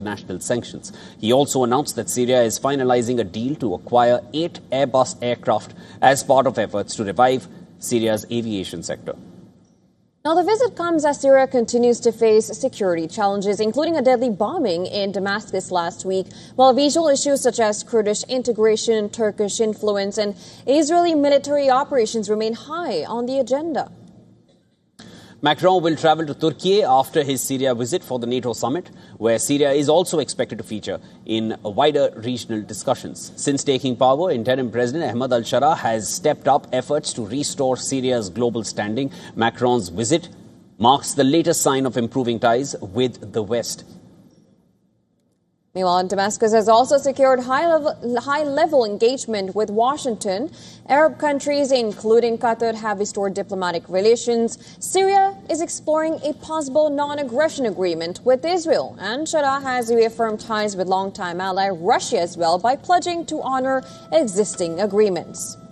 international sanctions. He also announced that Syria is finalizing a deal to acquire 8 Airbus aircraft as part of efforts to revive Syria's aviation sector. Now, the visit comes as Syria continues to face security challenges, including a deadly bombing in Damascus last week, while visual issues such as Kurdish integration, Turkish influence, and Israeli military operations remain high on the agenda. Macron will travel to Turkey after his Syria visit for the NATO summit, where Syria is also expected to feature in wider regional discussions. Since taking power, interim President Ahmed al-Shara has stepped up efforts to restore Syria's global standing. Macron's visit marks the latest sign of improving ties with the West. Meanwhile, Damascus has also secured high-level engagement with Washington. Arab countries, including Qatar, have restored diplomatic relations. Syria is exploring a possible non-aggression agreement with Israel. And Shara has reaffirmed ties with longtime ally Russia as well by pledging to honor existing agreements.